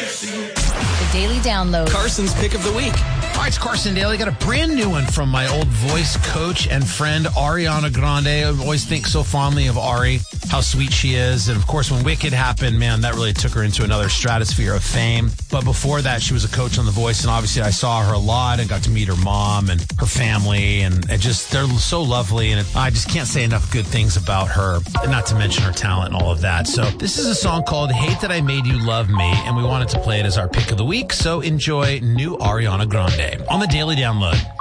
The Daily Download. Carson's Pick of the Week. All right, it's Carson Daly. Got a brand new one from my old voice coach and friend, Ariana Grande. I always think so fondly of Ari, how sweet she is. And, of course, when Wicked happened, man, that really took her into another stratosphere of fame. But before that, she was a coach on The Voice, and obviously I saw her a lot and got to meet her mom and her family, and just they're so lovely, and I just can't say enough good things about her, not to mention her talent and all of that. So this is a song called Hate That I Made You Love Me, and we wanted to play it as our pick of the week, so enjoy new Ariana Grande on the Daily Download.